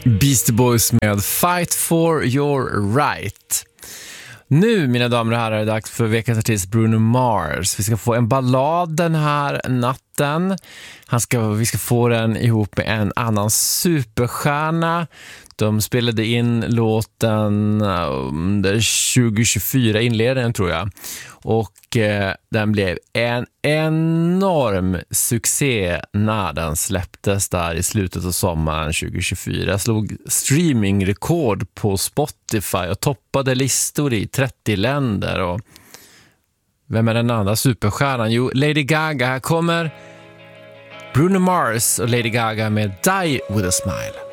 Beastie Boys med Fight for your right. Nu, mina damer och herrar, är det dags för veckans artist Bruno Mars. Vi ska få en ballad den här natten. Vi ska få den ihop med en annan superstjärna. De spelade in låten 2024 inledningen, tror jag. Och den blev en enorm succé när den släpptes där i slutet av sommaren 2024. Slog streamingrekord på Spotify och toppade listor i 30 länder. Och vem är den andra superstjärnan? Jo, Lady Gaga. Här kommer Bruno Mars och Lady Gaga med Die With A Smile.